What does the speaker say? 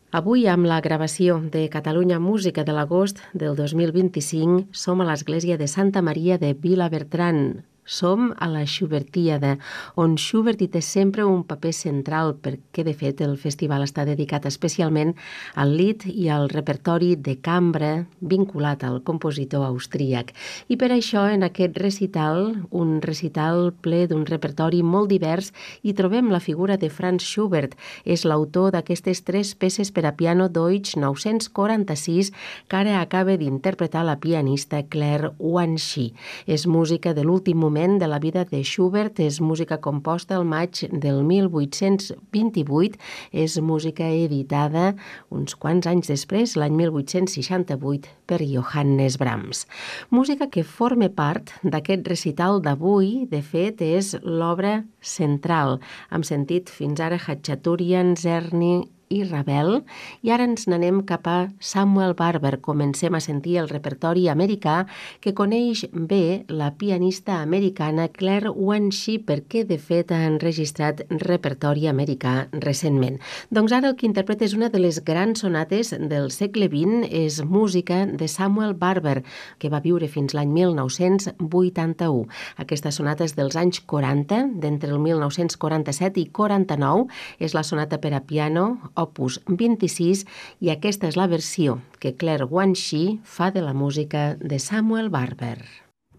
Avui, amb la gravació de Catalunya Música de l'agost del 2025, som a l'església de Santa Maria de Vilabertran. Som a la Schubertíada, on Schubert hi té sempre un paper central, perquè, de fet, el festival està dedicat especialment al lied i al repertori de cambra vinculat al compositor austríac. I per això, en aquest recital, un recital ple d'un repertori molt divers, hi trobem la figura de Franz Schubert. És l'autor d'aquestes 3 peces per a piano Deutsch 946 que ara acaba d'interpretar la pianista Claire Wanshi. És música de l'últim moment de la vida de Schubert, és música composta al maig del 1828, és música editada uns quants anys després, l'any 1868, per Johannes Brahms. Música que forma part d'aquest recital d'avui, de fet, és l'obra central, amb sentit fins ara Khachaturian, Czerny i Ravel, i ara ens n'anem cap a Samuel Barber. Comencem a sentir el repertori americà que coneix bé la pianista americana Claire Wanshi, perquè de fet ha enregistrat repertori americà recentment. Doncs ara el que interpreta és una de les grans sonates del segle XX, és música de Samuel Barber, que va viure fins l'any 1981. Aquesta sonata és dels anys 40, d'entre el 1947 i 49, és la sonata per a piano, opus 26, i aquesta és la versió que Claire Wanshi fa de la música de Samuel Barber.